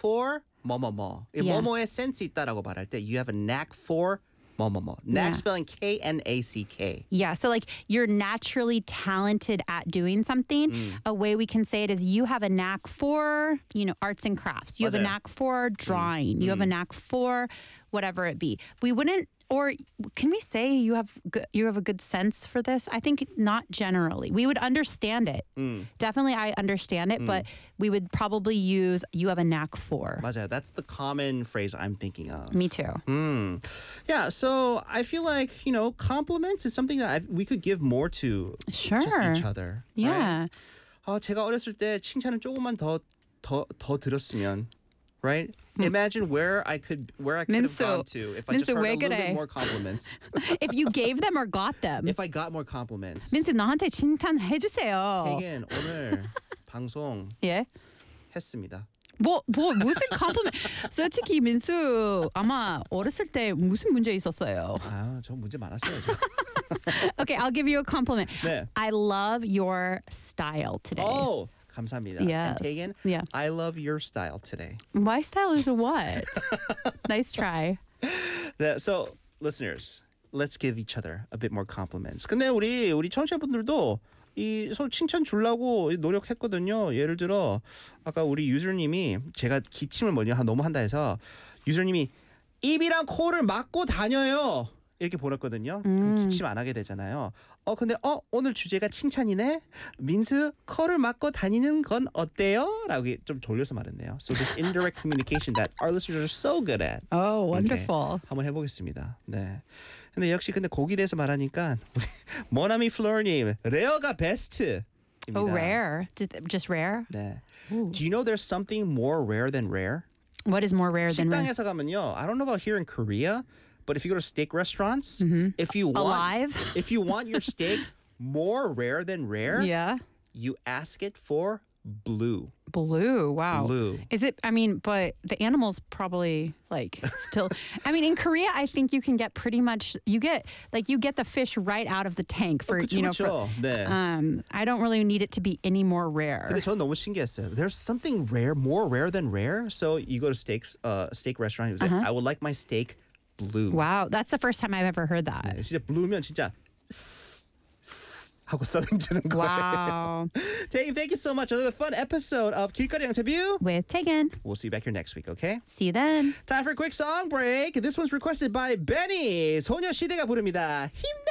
for 뭐뭐뭐. 이 Yeah. 뭐뭐에 센스 있다라고 말할 때 you have a knack for 뭐뭐뭐. Knack Yeah. spelling K-N-A-C-K. Yeah, so like you're naturally talented at doing something. A way we can say it is you have a knack for, arts and crafts. You have a 맞아요. knack for drawing. You have a knack for whatever it be. We wouldn't, or can we say you have a good sense for this? I think not generally. We would understand it. Definitely I understand it, but we would probably use you have a knack for. 맞아요. That's the common phrase I'm thinking of. Me too. Yeah, so I feel like, compliments is something that we could give more to Sure. just each other. Yeah. Right? 제가 어렸을 때 칭찬을 조금만 더 들었으면, right? Imagine where I could have 민수, gone to if I just 민수, heard 왜 a little 그래? bit more compliments. If you gave them or got them. If I got more compliments. 민수 나한테 칭찬해주세요. 태긴 오늘 방송 예? 했습니다. 무슨 compliment? 솔직히 민수 아마 어렸을 때 무슨 문제 있었어요? 저 문제 많았어요. 저. Okay, I'll give you a compliment. 네. I love your style today. Oh, 감사합니다. Yes. And Tegan, Yeah. I love your style today. My style is what? Nice try. So, listeners, let's give each other a bit more compliments. 근데 우리 청취자분들도 서로 칭찬 주려고 노력했거든요. 예를 들어 아까 우리 유저님이 제가 기침을 너무 한다 해서 유저님이 입이랑 코를 막고 다녀요. 이렇게 보냈거든요. 그럼 기침 안 하게 되잖아요. 근데 오늘 주제가 칭찬이네. 민수 코를 막고 다니는 건 어때요? 라고 좀 돌려서 말했네요. So this indirect communication that our listeners are so good at. Oh, wonderful. 한번 해보겠습니다. 네. 근데 역시 고기 대해서 말하니까 우리 모나미 플로어님 레어가 베스트입니다. Oh, rare. Just rare? 네. Do you know there's something more rare than rare? What is more rare than rare? 식당에서 가면요. I don't know about here in Korea, but if you go to steak restaurants, if you want your steak more rare than rare, Yeah. you ask it for blue. Blue. Wow. Blue. Is it, but the animal's probably still, in Korea, I think you can get pretty much, you get the fish right out of the tank for, 그렇죠. 네. I don't really need it to be any more rare. 근데 저는 너무 신기했어요. There's something rare, more rare than rare. So you go to steak restaurant, you say, I would like my steak blue. Wow. That's the first time I've ever heard that. 네, 진짜 blue면 진짜 하고 써내주는 거예요. Wow. Tegan, thank you so much. Another fun episode of 길거리 인터뷰. With Tegan. We'll see you back here next week, okay? See you then. Time for a quick song break. This one's requested by Benny. 소녀시대가 부릅니다. 힘.